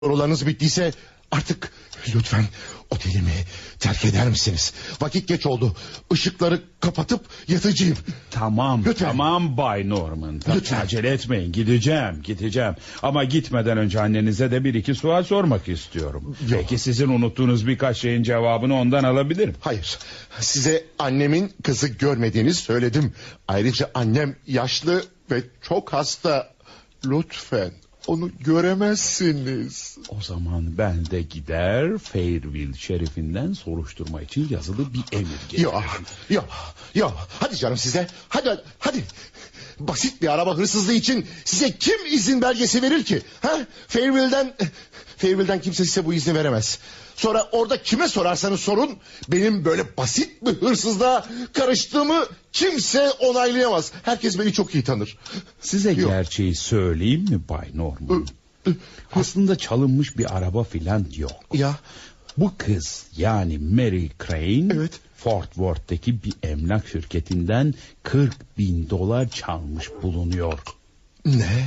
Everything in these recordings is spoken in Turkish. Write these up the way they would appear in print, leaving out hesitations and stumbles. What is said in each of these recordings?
Sorularınız bittiyse artık lütfen otelimi terk eder misiniz? Vakit geç oldu. Işıkları kapatıp yatacağım. Tamam, Lütfen. tamam Bay Norman. Lütfen. Acele etmeyin, gideceğim. Ama gitmeden önce annenize de bir iki sual sormak istiyorum. Yok. Belki sizin unuttuğunuz birkaç şeyin cevabını ondan alabilirim. Hayır. Size annemin kızı görmediğini söyledim. Ayrıca annem yaşlı ve çok hasta. Lütfen onu göremezsiniz. O zaman ben de gider Fairville şerifinden soruşturma için yazılı bir emir getiririm. Ya. Hadi canım size. Hadi. Basit bir araba hırsızlığı için size kim izin belgesi verir ki? Ha? Fairville'den kimse size bu izni veremez. Sonra orada kime sorarsanız sorun, benim böyle basit bir hırsızlığa karıştığımı kimse onaylayamaz. Herkes beni çok iyi tanır. Size Yok. gerçeği söyleyeyim mi Bay Norman? Aslında çalınmış bir araba filan yok. Ya. Bu kız yani Mary Crane, Evet. Fort Worth'taki bir emlak şirketinden $40.000 çalmış bulunuyor. Ne?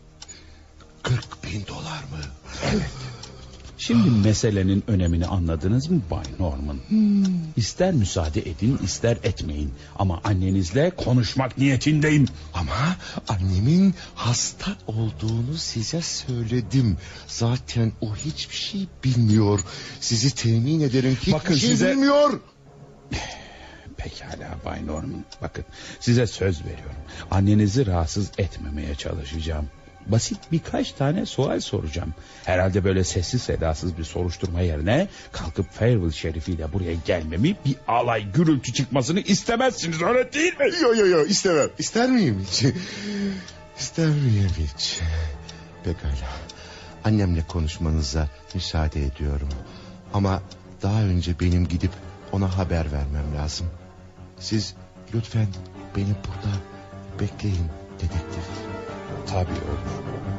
$40.000 mı? Evet. Şimdi meselenin önemini anladınız mı Bay Norman? İster müsaade edin ister etmeyin. Ama annenizle konuşmak niyetindeyim. Ama annemin hasta olduğunu size söyledim. Zaten o hiçbir şey bilmiyor. Sizi temin ederim ki Bakın hiçbir şey size- bilmiyor. Pekala Bay Norman. Bakın size söz veriyorum. Annenizi rahatsız etmemeye çalışacağım. Basit birkaç tane sual soracağım. Herhalde böyle sessiz sedasız bir soruşturma yerine kalkıp Fairville şerifiyle buraya gelmemi, bir alay gürültü çıkmasını istemezsiniz, öyle değil mi? Yo istemem. İster miyim hiç? İster miyim hiç? Pekala. Annemle konuşmanıza müsaade ediyorum. Ama daha önce benim gidip ona haber vermem lazım. Siz lütfen beni burada bekleyin dedektif. Tabii olur.